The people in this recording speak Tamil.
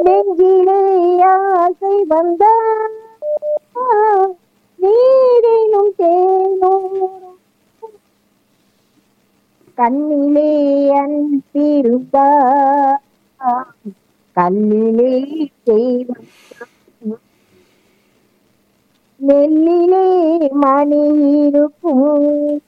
நெஞ்சிலே ஆசை வந்த நீரினும் தேனூரும் கண்ணிலே அன்பிருந்தா கல்லிலே தெய்வம் நெல்லிலே மணி இருக்கும்